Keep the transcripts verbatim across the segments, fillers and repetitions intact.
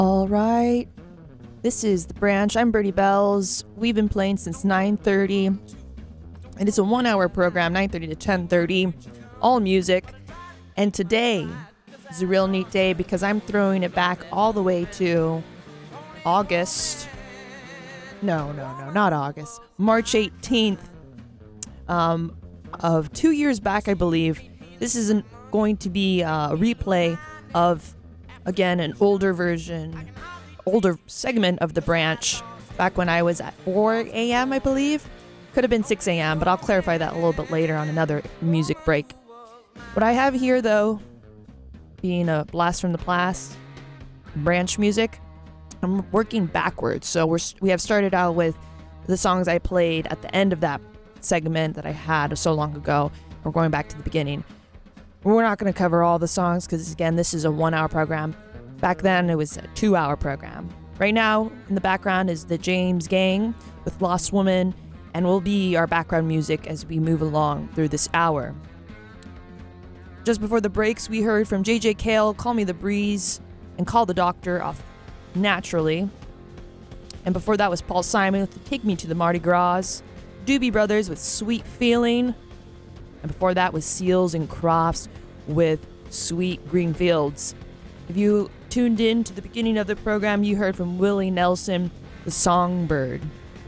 All right. This is The Branch. I'm Birdie Bells. We've been playing since nine thirty. And it's a one-hour program, nine thirty to ten thirty. All music. And today is a real neat day because I'm throwing it back all the way to August. No, no, no, not August. March eighteenth um, of two years back, I believe. This isn't going to be a replay of, again, an older version, older segment of The Branch back when I was at four a.m., I believe. Could have been six a.m., but I'll clarify that a little bit later on another music break. What I have here, though, being a blast from the past, Branch music, I'm working backwards. So we're, we have started out with the songs I played at the end of that segment that I had so long ago. We're going back to the beginning. We're not going to cover all the songs because, again, this is a one-hour program. Back then, it was a two-hour program. Right now, in the background is the James Gang with Lost Woman, and will be our background music as we move along through this hour. Just before the breaks, we heard from J J Cale, Call Me the Breeze, and Call the Doctor off Naturally. And before that was Paul Simon with Take Me to the Mardi Gras, Doobie Brothers with Sweet Feeling, and before that was Seals and Crofts with Sweet Green Fields. If you tuned in to the beginning of the program, you heard from Willie Nelson, The Songbird.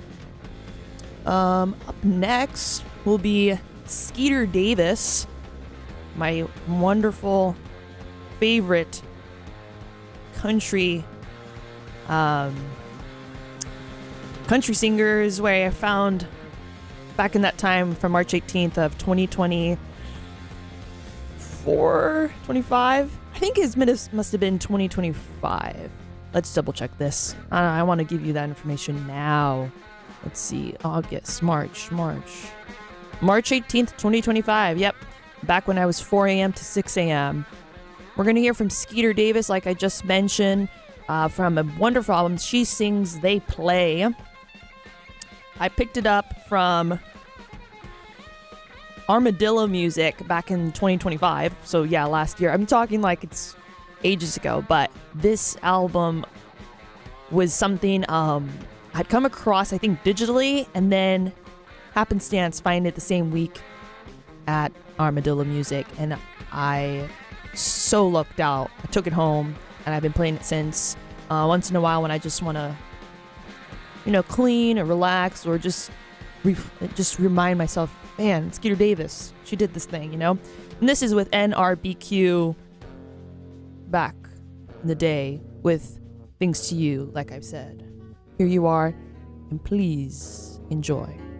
Um, up next will be Skeeter Davis, my wonderful favorite country um, country singers, where I found back in that time from March eighteenth of twenty twenty-four, twenty-five. I think his minutes must have been twenty twenty-five. Let's double check this. I, I want to give you that information now. Let's see. August, March, March. March eighteenth, twenty twenty-five. Yep. Back when I was four a.m. to six a.m. We're going to hear from Skeeter Davis, like I just mentioned, uh, from a wonderful album, She Sings, They Play. I picked it up from Armadillo Music back in twenty twenty-five. So yeah, last year. I'm talking like it's ages ago, but this album was something um, I'd come across, I think, digitally, and then happenstance find it the same week at Armadillo Music, and I so lucked out. I took it home, and I've been playing it since. Uh, once in a while when I just want to, you know, clean or relax, or just re- just remind myself, man, Skeeter Davis, she did this thing, you know? And this is with N R B Q back in the day with Things to You, like I've said. Here you are, and please enjoy.